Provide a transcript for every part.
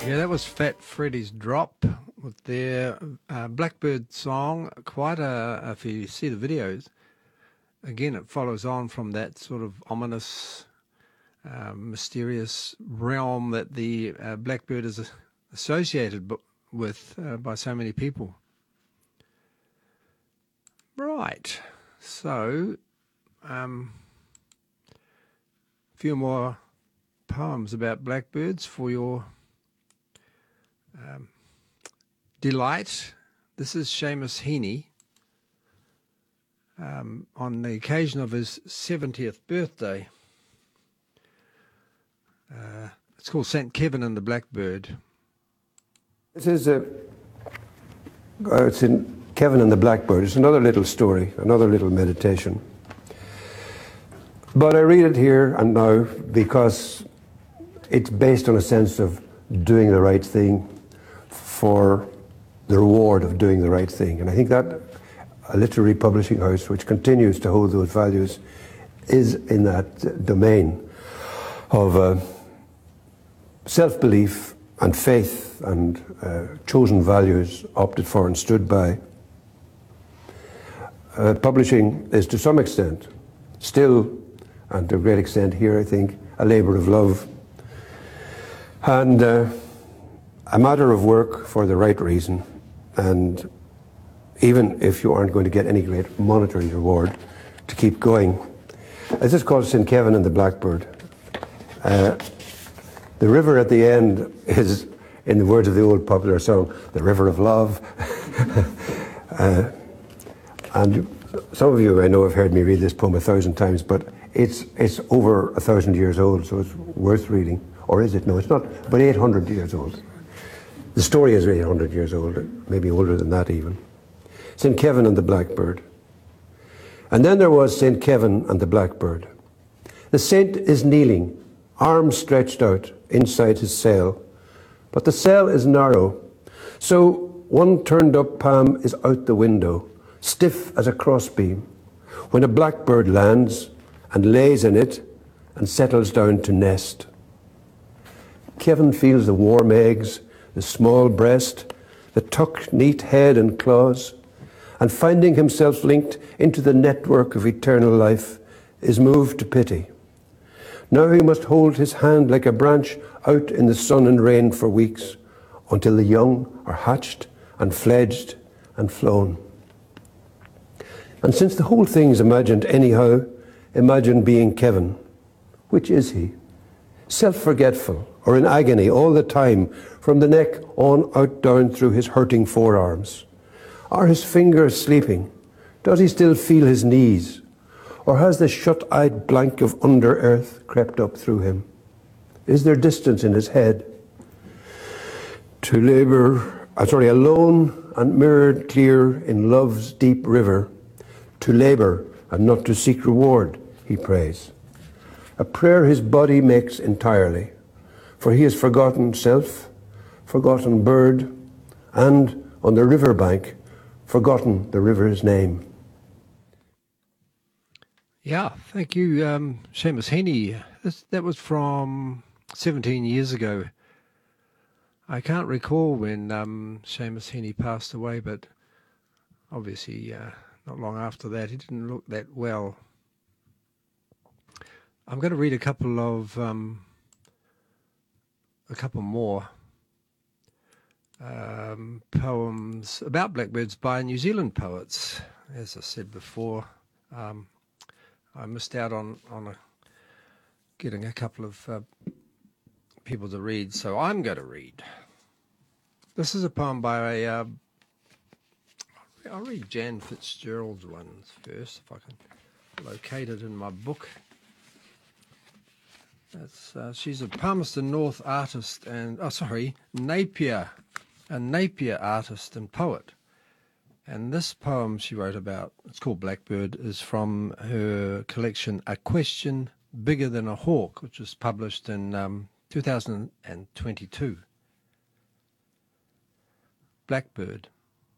Yeah, that was Fat Freddy's Drop with their Blackbird song. Quite if you see the videos, again, it follows on from that sort of ominous, mysterious realm that the Blackbird is associated with by so many people. Right, so a few more poems about blackbirds for your delight. This is Seamus Heaney on the occasion of his 70th birthday. It's called St. Kevin and the Blackbird. This is it's in Kevin and the Blackbird. It's another little story, another little meditation. But I read it here and now because it's based on a sense of doing the right thing for the reward of doing the right thing. And I think that a literary publishing house which continues to hold those values is in that domain of self-belief and faith and chosen values opted for and stood by. Publishing is to some extent still, and to a great extent here, I think, a labour of love and a matter of work for the right reason. And even if you aren't going to get any great monetary reward, to keep going. This is called St. Kevin and the Blackbird. The river at the end is, in the words of the old popular song, the river of love. And some of you I know have heard me read this poem 1,000 times, but it's over 1,000 years old, so it's worth reading. Or is it? No, it's not, but 800 years old. The story is 800 years old, maybe older than that even. St. Kevin and the Blackbird. And then there was St. Kevin and the Blackbird. The saint is kneeling, arms stretched out inside his cell, but the cell is narrow, so one turned up palm is out the window, stiff as a crossbeam, when a blackbird lands and lays in it and settles down to nest. Kevin feels the warm eggs, the small breast, the tucked neat head and claws, and finding himself linked into the network of eternal life, is moved to pity. Now he must hold his hand like a branch out in the sun and rain for weeks, until the young are hatched and fledged and flown. And since the whole thing's imagined anyhow, imagine being Kevin. Which is he? Self-forgetful, or in agony all the time, from the neck on out down through his hurting forearms? Are his fingers sleeping? Does he still feel his knees? Or has the shut-eyed blank of under-earth crept up through him? Is there distance in his head? To labour, alone and mirrored clear in love's deep river, to labour and not to seek reward, he prays. A prayer his body makes entirely, for he has forgotten self, forgotten bird, and on the river bank, forgotten the river's name. Yeah, thank you, Seamus Heaney. That was from 17 years ago. I can't recall when Seamus Heaney passed away, but obviously not long after that. He didn't look that well. I'm going to read a couple more poems about blackbirds by New Zealand poets. As I said before, I missed out on getting a couple of people to read, so I'm going to read. This is a poem by I'll read Jan Fitzgerald's one first, if I can locate it in my book. She's a Palmerston North artist and, Napier artist and poet. And this poem she wrote about, it's called Blackbird, is from her collection A Question Bigger Than a Hawk, which was published in 2022. Blackbird.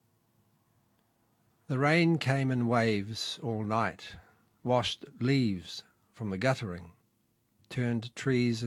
The rain came in waves all night, washed leaves from the guttering, turned trees